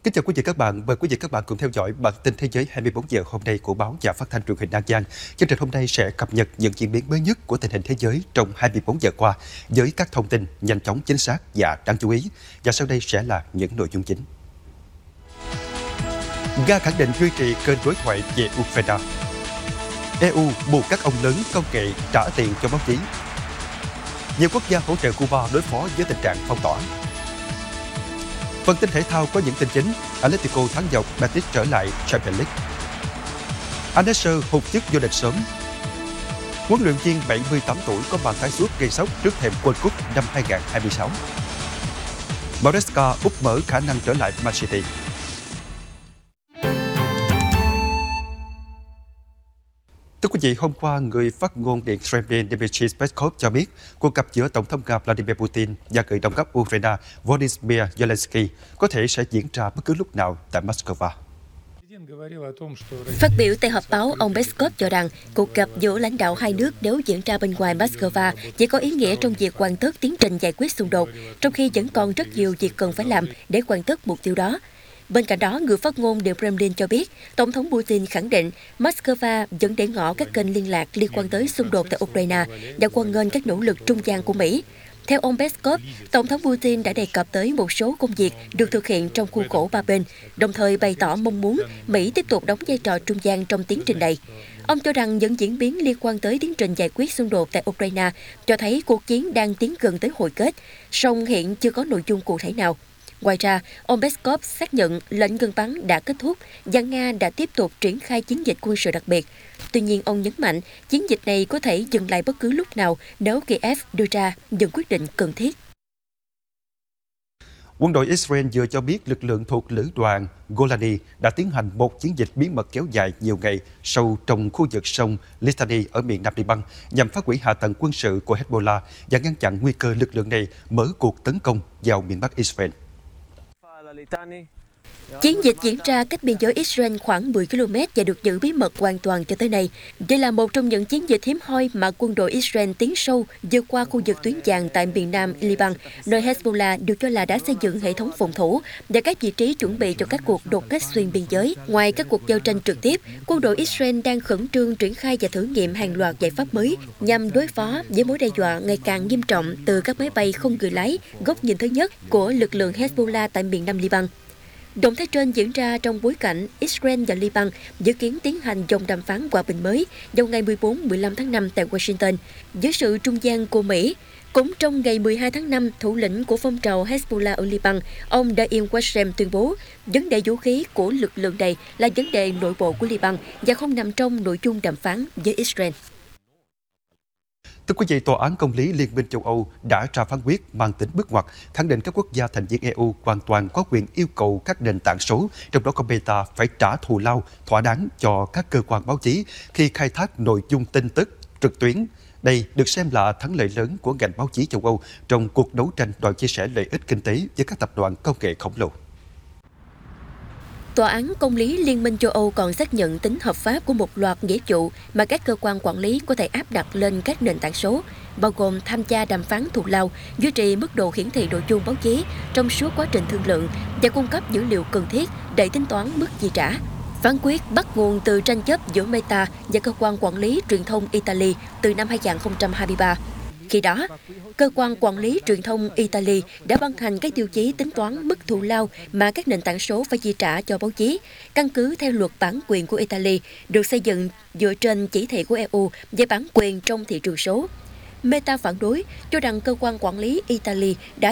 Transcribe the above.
Kính chào quý vị các bạn, mời quý vị các bạn cùng theo dõi bản tin Thế giới 24 giờ hôm nay của báo và phát thanh truyền hình An Giang. Chương trình hôm nay sẽ cập nhật những diễn biến mới nhất của tình hình thế giới trong 24 giờ qua với các thông tin nhanh chóng, chính xác và đáng chú ý. Và sau đây sẽ là những nội dung chính. Nga khẳng định duy trì kênh đối thoại về Ukraine. EU buộc các ông lớn công nghệ trả tiền cho báo chí. Nhiều quốc gia hỗ trợ Cuba đối phó với tình trạng phong tỏa. Phần tin thể thao có những tin chính: Atletico thắng dọc, Betis trở lại Champions League. Al-Nassr hụt chức vô địch sớm. Huấn luyện viên 78 tuổi có màn tái xuất gây sốc trước thềm World Cup năm 2026. Maresca úp mở khả năng trở lại Man City. Thưa quý vị, hôm qua, người phát ngôn Điện Kremlin Dmitry Peskov cho biết cuộc gặp giữa Tổng thống Nga Vladimir Putin và người đồng cấp Ukraine Volodymyr Zelensky có thể sẽ diễn ra bất cứ lúc nào tại Moscow. Phát biểu tại họp báo, ông Peskov cho rằng cuộc gặp giữa lãnh đạo hai nước nếu diễn ra bên ngoài Moscow chỉ có ý nghĩa trong việc hoàn tất tiến trình giải quyết xung đột, trong khi vẫn còn rất nhiều việc cần phải làm để hoàn tất mục tiêu đó. Bên cạnh đó, người phát ngôn Điện Kremlin cho biết, Tổng thống Putin khẳng định Moscow vẫn để ngỏ các kênh liên lạc liên quan tới xung đột tại Ukraine và hoan nghênh các nỗ lực trung gian của Mỹ. Theo ông Peskov, Tổng thống Putin đã đề cập tới một số công việc được thực hiện trong khuôn khổ ba bên, đồng thời bày tỏ mong muốn Mỹ tiếp tục đóng vai trò trung gian trong tiến trình này. Ông cho rằng những diễn biến liên quan tới tiến trình giải quyết xung đột tại Ukraine cho thấy cuộc chiến đang tiến gần tới hồi kết, song hiện chưa có nội dung cụ thể nào. Ngoài ra, ông Peskov xác nhận lệnh ngừng bắn đã kết thúc và Nga đã tiếp tục triển khai chiến dịch quân sự đặc biệt. Tuy nhiên, ông nhấn mạnh chiến dịch này có thể dừng lại bất cứ lúc nào nếu Kiev đưa ra những quyết định cần thiết. Quân đội Israel vừa cho biết lực lượng thuộc lữ đoàn Golani đã tiến hành một chiến dịch bí mật kéo dài nhiều ngày sâu trong khu vực sông Litani ở miền Nam Liban nhằm phá hủy hạ tầng quân sự của Hezbollah và ngăn chặn nguy cơ lực lượng này mở cuộc tấn công vào miền Bắc Israel. Chiến dịch diễn ra cách biên giới Israel khoảng 10 km và được giữ bí mật hoàn toàn cho tới nay. Đây là một trong những chiến dịch hiếm hoi mà quân đội Israel tiến sâu vượt qua khu vực tuyến vàng tại miền Nam Liban, nơi Hezbollah được cho là đã xây dựng hệ thống phòng thủ và các vị trí chuẩn bị cho các cuộc đột kích xuyên biên giới. Ngoài các cuộc giao tranh trực tiếp, quân đội Israel đang khẩn trương triển khai và thử nghiệm hàng loạt giải pháp mới nhằm đối phó với mối đe dọa ngày càng nghiêm trọng từ các máy bay không người lái, góc nhìn thứ nhất của lực lượng Hezbollah tại miền Nam Liban. Động thái trên diễn ra trong bối cảnh Israel và Liban dự kiến tiến hành vòng đàm phán hòa bình mới vào ngày 14-15 tháng 5 tại Washington, dưới sự trung gian của Mỹ. Cũng trong ngày 12 tháng 5, thủ lĩnh của phong trào Hezbollah ở Liban, ông Daim Qassem tuyên bố vấn đề vũ khí của lực lượng này là vấn đề nội bộ của Liban và không nằm trong nội dung đàm phán với Israel. Thưa quý vị, Tòa án Công lý Liên minh châu Âu đã ra phán quyết mang tính bước ngoặt, khẳng định các quốc gia thành viên EU hoàn toàn có quyền yêu cầu các nền tảng số, trong đó có Meta, phải trả thù lao thỏa đáng cho các cơ quan báo chí khi khai thác nội dung tin tức trực tuyến. Đây được xem là thắng lợi lớn của ngành báo chí châu Âu trong cuộc đấu tranh đòi chia sẻ lợi ích kinh tế với các tập đoàn công nghệ khổng lồ. Tòa án Công lý Liên minh châu Âu còn xác nhận tính hợp pháp của một loạt nghĩa vụ mà các cơ quan quản lý có thể áp đặt lên các nền tảng số, bao gồm tham gia đàm phán thù lao, duy trì mức độ hiển thị nội dung báo chí trong suốt quá trình thương lượng và cung cấp dữ liệu cần thiết để tính toán mức chi trả. Phán quyết bắt nguồn từ tranh chấp giữa Meta và cơ quan quản lý truyền thông Italy từ năm 2023. Khi đó, cơ quan quản lý truyền thông Italy đã ban hành các tiêu chí tính toán mức thù lao mà các nền tảng số phải chi trả cho báo chí, căn cứ theo luật bản quyền của Italy, được xây dựng dựa trên chỉ thị của EU về bản quyền trong thị trường số. Meta phản đối, cho rằng cơ quan quản lý Italy đã